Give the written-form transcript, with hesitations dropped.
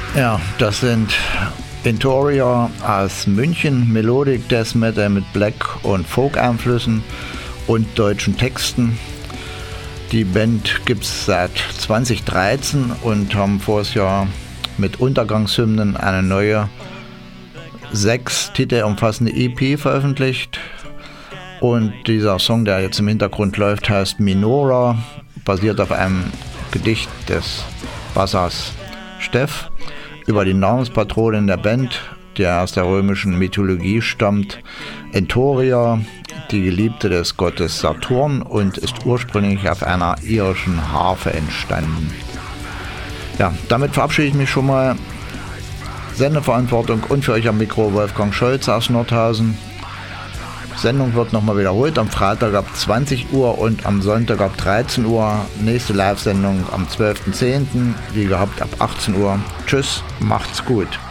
Ja, das sind Entoria aus München, Melodic Death Metal mit Black- und Folk-Einflüssen und deutschen Texten. Die Band gibt es seit 2013 und haben voriges Jahr mit Untergangshymnen eine neue 6 Titel umfassende EP veröffentlicht. Und dieser Song, der jetzt im Hintergrund läuft, heißt Minora, basiert auf einem Gedicht des Bassers Steff über die Namenspatronin der Band, der aus der römischen Mythologie stammt, Entoria, die Geliebte des Gottes Saturn, und ist ursprünglich auf einer irischen Harfe entstanden. Ja, damit verabschiede ich mich schon mal. Sendeverantwortung und für euch am Mikro Wolfgang Scholz aus Nordhausen. Sendung wird nochmal wiederholt am Freitag ab 20 Uhr und am Sonntag ab 13 Uhr. Nächste Live-Sendung am 12.10. wie gehabt ab 18 Uhr. Tschüss, macht's gut.